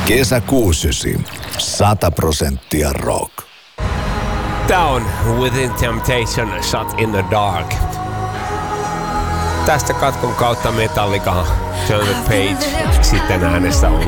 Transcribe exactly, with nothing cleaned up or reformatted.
Kesäkuusysi. Sata prosenttia rock. Tää on Within Temptation, Shot in the Dark. Tästä katkon kautta Metallica, John the Page sitten äänessä ollut.